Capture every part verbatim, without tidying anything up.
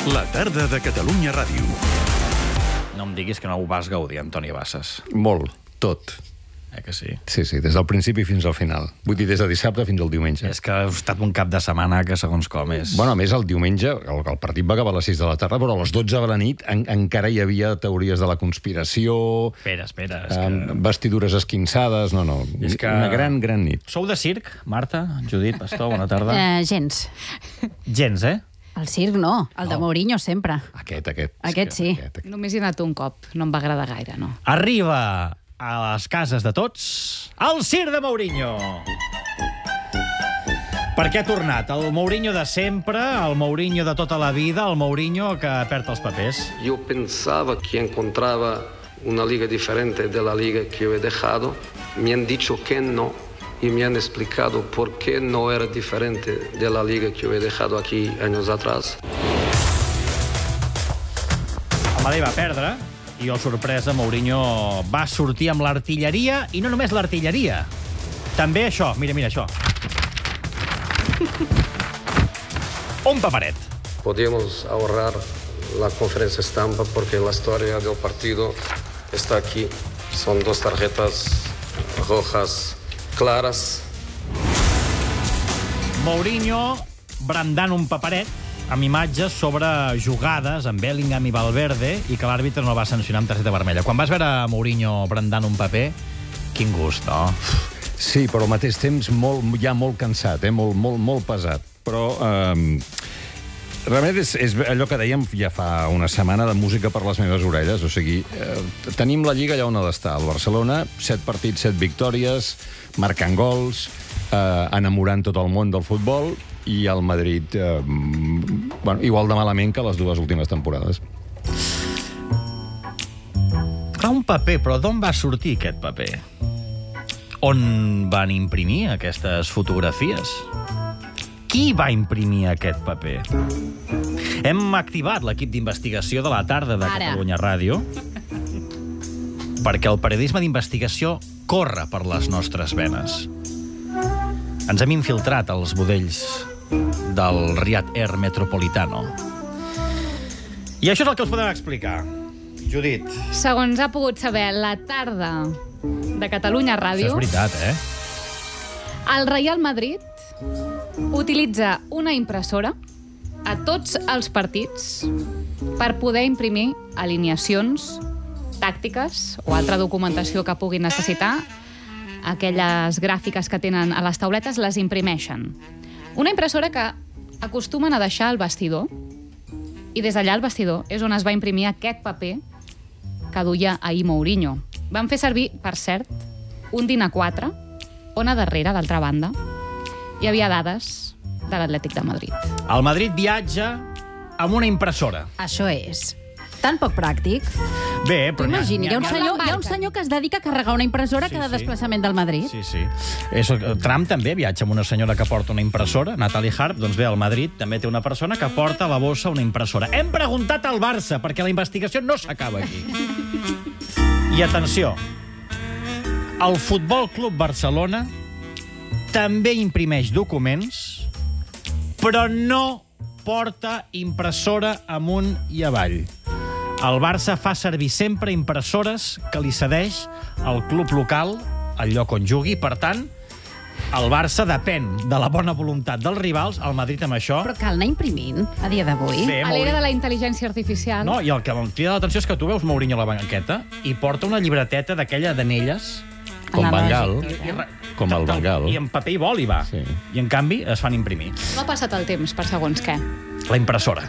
La tarda de Catalunya Ràdio. No em diguis que no ho vas gaudir, Antoni Bassas. Molt, tot. Eh que sí? Sí, sí, des del principi fins al final. Vull dir, des de dissabte fins al diumenge. És que ha estat un cap de setmana que segons com és... Bueno, a més, el diumenge, el, el partit va acabar a les sis de la tarda, però a les dotze de la nit en, encara hi havia teories de la conspiració... Espera, espera, és eh, que... Vestidures esquinçades, no, no, És que... una gran, gran nit. Sou de circ, Marta, Judit, Pastor, bona tarda. Eh, gens. Gens, eh? El circ no, el no. de Mourinho sempre. Aquest, aquest. Aquest sí. Aquest, aquest. Només hi he anat un cop, no em va agradar gaire, no. Arriba a les cases de tots el circ de Mourinho. Per què ha tornat? El Mourinho de sempre, el Mourinho de tota la vida, el Mourinho que perd els papers. Yo pensaba que encontraba una liga diferente de la liga que yo he dejado. Me han dicho que no y me han explicado por qué no era diferente de la liga que yo he dejado aquí años atrás. El Madrid va perdre i, oh sorpresa, Mourinho va sortir amb l'artilleria, i no només l'artilleria. També això, mira, mira, això. Un paperet. Podemos ahorrar la conferencia estampa porque la historia del partido está aquí. Son dos tarjetas rojas claras. Mourinho brandant un paperet amb imatges sobre jugades amb Bellingham i Valverde i que l'àrbitre no va sancionar amb targeta vermella. Quan vas veure Mourinho brandant un paper, quin gust, no? Sí, però al mateix temps molt, ja molt cansat, eh? molt, molt, molt pesat. Però eh, realment és, és allò que dèiem ja fa una setmana de música per les meves orelles. O sigui, eh, tenim la Lliga allà on ha d'estar. El Barcelona, set partits, set victòries, marcant gols, eh, enamorant tot el món del futbol, i el Madrid eh, bueno, igual de malament que les dues últimes temporades. Clar, un paper, però d'on va sortir aquest paper? On van imprimir aquestes fotografies? Qui va imprimir aquest paper? Hem activat l'equip d'investigació de la tarda de Ara. Catalunya Ràdio perquè el periodisme d'investigació corre per les nostres venes. Ens hem infiltrat als budells del Riad Air Metropolitano. I això és el que us podem explicar. Judit. Segons ha pogut saber la tarda de Catalunya Ràdio, Això és veritat, eh? el Real Madrid utilitza una impressora a tots els partits per poder imprimir alineacions tàctiques o altra documentació que puguin necessitar. Aquelles gràfiques que tenen a les tauletes les imprimeixen. Una impressora que acostumen a deixar al vestidor, i des d'allà al vestidor és on es va imprimir aquest paper que duia ahir Mourinho. Van fer servir, per cert, un DIN A quatre, on a darrere, d'altra banda, hi havia dades de l'Atlètic de Madrid. El Madrid viatja amb una impressora. Això és tan poc pràctic. Bé, però... Imagini, hi ha un n'hi ha- senyor, hi ha un senyor que es dedica a carregar una impressora Sí, cada sí. desplaçament del Madrid. Sí, sí. Eso, Trump també viatja amb una senyora que porta una impressora, Natalie Harp. Doncs bé, al Madrid també té una persona que porta a la bossa una impressora. Hem preguntat al Barça, perquè la investigació no s'acaba aquí. I atenció, el Futbol Club Barcelona també imprimeix documents, però no porta impressora amunt i avall. El Barça fa servir sempre impressores que li cedeix al club local, al lloc on jugui. Per tant, el Barça depèn de la bona voluntat dels rivals. El Madrid amb això... Però cal anar imprimint a dia d'avui. Bé, A l'era de la intel·ligència artificial... No, i el que em crida l'atenció és que tu veus Mourinho a la banqueta i porta una llibreteta d'aquella d'anelles... Com Van Gaal. Analògic, I, eh? i, Com el Van Gaal. I en paper i boli va. Sí. I en canvi es fan imprimir. No ha passat el temps per segons què. La impressora.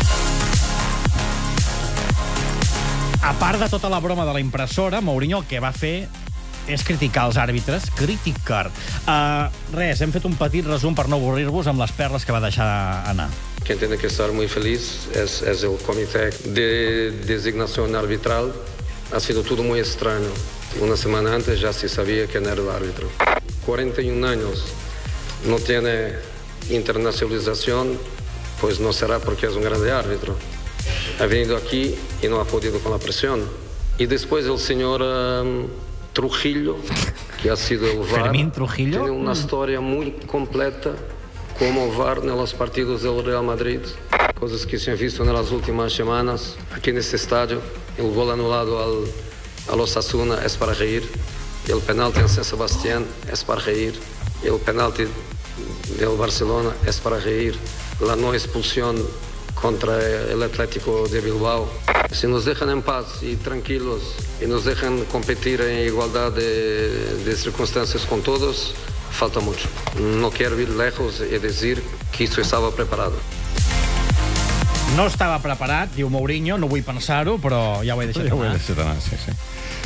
A part de tota la broma de la impressora, Mourinho el que va fer és criticar els àrbitres. Criticar. Uh, res, hem fet un petit resum per no avorrir-vos amb les perles que va deixar anar. Quien tiene que estar muy feliz es, es el comité de designación arbitral. Ha sido todo muy extraño. Una semana antes ya se sabía quién era el árbitro. cuarenta y un años, no tiene internacionalización, pues no será porque es un grande árbitro. Ha venido aquí y no ha podido con la presión. Y después el señor um, Trujillo, que ha sido el V A R, Fermín Trujillo. tiene una historia muy completa como V A R en los partidos del Real Madrid. cosas que se han visto en las últimas semanas aquí en este estadio. El gol anulado al, al Osasuna es para reír. El penalti en San Sebastián es para reír. El penalti del Barcelona es para reír. La no expulsión contra el Atlético de Bilbao. Si nos dejan en paz y tranquilos y nos dejan competir en igualdad de, de circunstancias con todos, falta mucho. No quiero ir lejos y decir que esto estaba preparado. No estava preparat, diu Mourinho, no vull pensar-ho, però ja ho he deixat Ja ho he anar. deixat anar, sí, sí.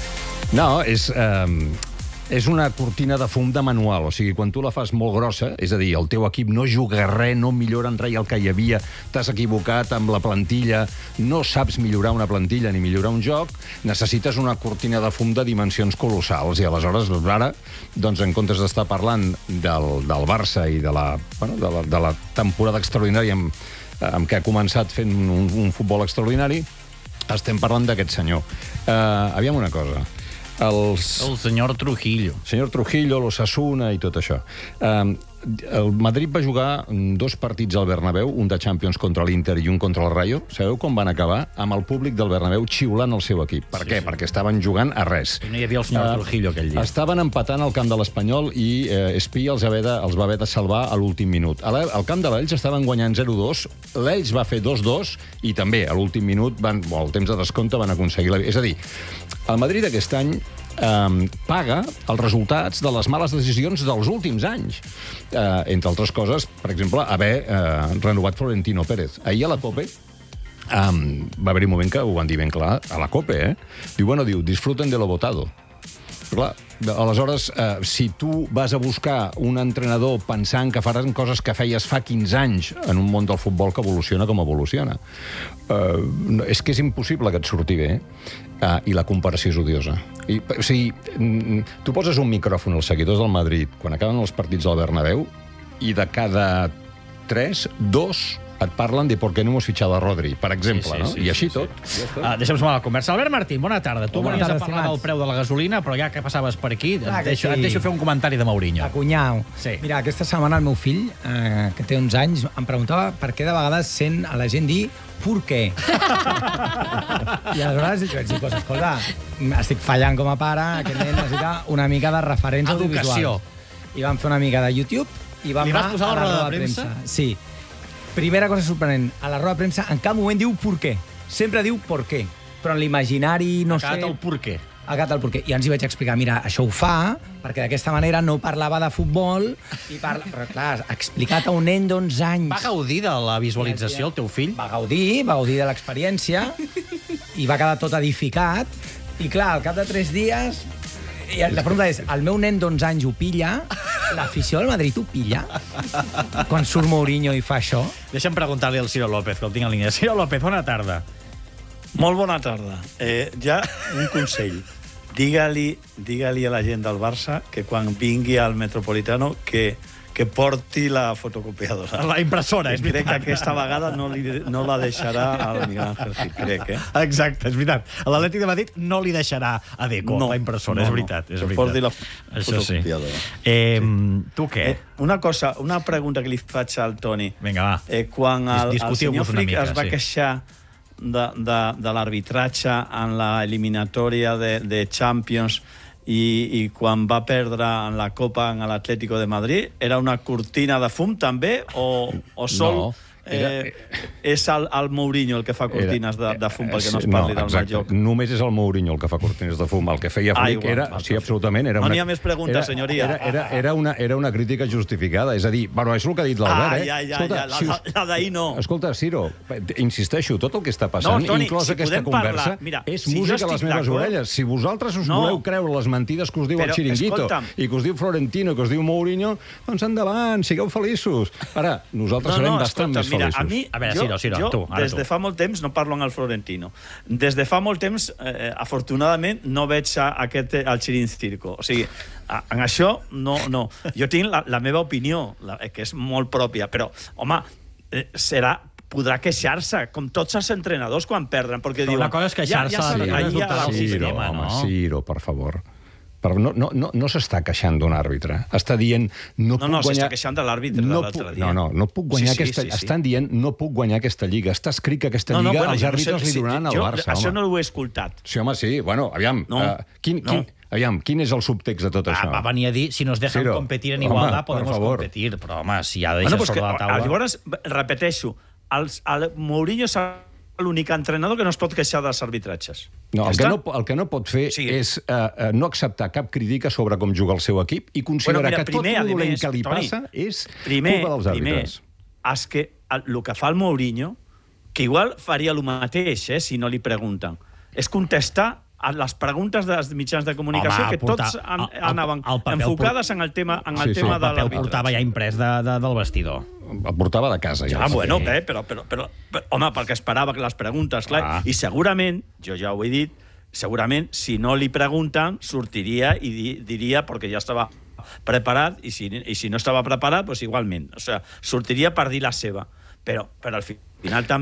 No, és... Eh, és una cortina de fum de manual, o sigui, quan tu la fas molt grossa, és a dir, el teu equip no juga res, no millora en res el que hi havia, t'has equivocat amb la plantilla, no saps millorar una plantilla ni millorar un joc, necessites una cortina de fum de dimensions colossals, i aleshores, ara, doncs, en comptes d'estar parlant del, del Barça i de la, bueno, de la, de la temporada extraordinària amb, amb què ha començat fent un, un futbol extraordinari, estem parlant d'aquest senyor. Uh, aviam una cosa. Els... El senyor Trujillo. Senyor Trujillo, l'Osasuna i tot això. Um, el Madrid va jugar dos partits al Bernabéu, un de Champions contra l'Inter i un contra el Rayo. Sabeu com van acabar? Amb el públic del Bernabéu xiulant el seu equip. Per sí, què? Sí. Perquè estaven jugant a res. I no hi havia el senyor uh, Trujillo aquell dia. Estaven empatant al camp de l'Espanyol i eh, Espí els, de, els va haver de salvar a l'últim minut. Al camp de l'Elx estaven guanyant zero dos, l'Elx va fer dos dos i també a l'últim minut, van, bueno, al temps de descompte, van aconseguir la... És a dir, el Madrid aquest any eh, paga els resultats de les males decisions dels últims anys. Eh, entre altres coses, per exemple, haver eh, renovat Florentino Pérez. Ahir a la COPE um, va haver-hi un moment que ho van dir ben clar, a la COPE, eh? Diu, bueno, diu, disfruten de lo votado. Però clar, aleshores, eh, si tu vas a buscar un entrenador pensant que faran coses que feies fa quinze anys en un món del futbol que evoluciona com evoluciona, eh, és que és impossible que et surti bé, eh, i la comparació és odiosa. I, o sigui, tu poses un micròfon als seguidors del Madrid quan acaben els partits al Bernabéu i de cada tres, dos et parlen de por qué no hemos fichado a Rodri, per exemple, sí, sí, no? Sí, I així sí, tot. Sí. Uh, deixa'm sumar la conversa. Albert Martín, bona tarda. Tu bona venies tarda, a parlar estimats. del preu de la gasolina, però ja que passaves per aquí, Clar, et, deixo, sí. et deixo fer un comentari de Mourinho. Acunyau. Sí. Mira, aquesta setmana el meu fill, eh, que té onze anys, em preguntava per què de vegades sent a la gent dir «por què?». I aleshores jo vaig dir, pues, escolta, estic fallant com a pare, aquest nen necessita una mica de referents Educació. audiovisuals. I vam fer una mica de YouTube i vam Li vas anar posar a la la roda roda de de premsa? premsa. Sí. Primera cosa sorprenent, a la roda de premsa en cap moment diu «por què?». Sempre diu «por què?». Però en l'imaginari, no Ha quedat sé... el per què. Ha quedat el porquè. I ens hi vaig explicar, mira, això ho fa perquè d'aquesta manera no parlava de futbol i parla... Però, clar, explicat a un nen d'onze anys... Va gaudir de la visualització, el teu fill? Va gaudir, va gaudir de l'experiència i va quedar tot edificat. I, clar, al cap de tres dies... I la pregunta és, el meu nen d'onze anys ho pilla? L'afició del Madrid ho pilla? Quan surt Mourinho i fa això? Deixa'm preguntar-li al Ciro López, que el tinc en línia. Ciro López, bona tarda. Molt bona tarda. Eh, ja un consell. Digue-li digue-li a la gent del Barça que quan vingui al Metropolitano que, que porti la fotocopiadora. La impressora, és Crec veritat. que aquesta vegada no, li, no la deixarà al Miguel Ángel Gil, crec, eh? Exacte, és veritat. L'Atlètic de Madrid no li deixarà a Deco, No, la impressora, no, és veritat. no. És Que veritat. porti la Això sí. fotocopiadora. Eh, tu què? Eh, una cosa, una pregunta que li faig al Toni. Vinga, va. Eh, quan el, el Discutiu-vos senyor una Flick mica, es va sí. queixar de, de, de l'arbitratge en la eliminatòria de, de Champions i, i quan va perdre en la Copa en l'Atlético de Madrid, era una cortina de fum també o, o sol... No. Era... Eh, és el, el Mourinho el que fa cortines de, de fum perquè no es parli del mal joc. Només és el Mourinho el que fa cortines de fum. El que feia Flick Ah, igual, era... val, Sí, absolutament. Era No una, n'hi ha més preguntes, era, senyoria. Era, era, era, una, era una crítica justificada. És a dir, bueno, és el que ha dit l'Albert, Ah, eh? ja, ja, Escolta, ja. La, si us... la, la d'ahir no. Escolta, Ciro, insisteixo, tot el que està passant, No, Toni, inclòs si aquesta podem conversa, parlar, mira, és si jo música a les estic meves d'acord- orelles. Si vosaltres us No. voleu creure les mentides que us diu Però, el Chiringuito escolta'm. i que us diu Florentino, que us diu Mourinho, doncs endavant, sigueu feliços. Ara, nosaltres serem bastant escolta, més mira, feliços. a mi, A veure, jo, Ciro, Ciro, jo tu, ara des tu. de fa molt temps no parlo amb el Florentino. Des de fa molt temps, eh, afortunadament, no veig a, aquest, al Chirincirco. O sigui, a, en això, no, no. Jo tinc la, la meva opinió, la, que és molt pròpia, però, home, eh, serà podrà queixar-se, com tots els entrenadors quan perden, perquè Però diuen... una cosa és queixar-se ja, ja de ja, resultats ja, del Ciro, sistema, home, no? Ciro, per favor. Però no, no, no, no s'està queixant d'un àrbitre. Està dient... No, No, puc no, guanyar... s'està queixant de l'àrbitre no de l'altre puc... dia. No, no, no puc guanyar Sí, sí, aquesta... sí, sí. Estan dient no puc guanyar aquesta lliga. Està escrit que aquesta No, no, lliga bueno, els jo no àrbitres sé, li sí, donaran al jo, Barça, això home. no ho he escoltat. Sí, home, sí. Bueno, aviam, No, uh, quin, no. quin, aviam, quin és el subtext de tot Ah, això? va venir a dir, si nos dejan Ciro, competir en home, igualdad, per podemos favor. competir. Però, home, si ha de deixar Bueno, pues sobre que, la taula... llavors, repeteixo, els, el Mourinho és l'únic entrenador que no es pot queixar dels arbitratges. No, el, Ja que està? no, el que no pot fer Sí. és uh, uh, no acceptar cap crítica sobre com juga el seu equip i considerar Bueno, mira, que primer, tot el a dolent més, que li Toni, passa és primer, culpa dels primer, àrbitres. és que el, el que fa el Mourinho, que igual faria el mateix, eh, si no li pregunten, és contestar a les preguntes dels mitjans de comunicació Home, que portar- tots an, el- el- anaven el paper el enfocades en el tema, en el Sí, sí, tema el de El l'arbitratge. portava ja imprès de, de, del vestidor. El portava de casa. Ja, Ah, sí. bueno, bé, però, però, però, però, home, perquè esperava que les preguntes, clar, Ah. i segurament, jo ja ho he dit, segurament, si no li pregunten, sortiria i di, diria, perquè ja estava preparat, i si, i si no estava preparat, doncs igualment. O sigui, sortiria per dir la seva. Però, però al final també